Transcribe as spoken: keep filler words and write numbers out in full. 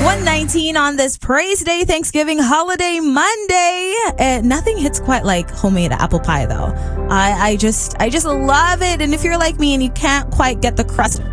one nineteen on this Praise Day, Thanksgiving holiday Monday. Uh, nothing hits quite like homemade apple pie, though. I, I just, I just love it. And if you're like me and you can't quite get the crust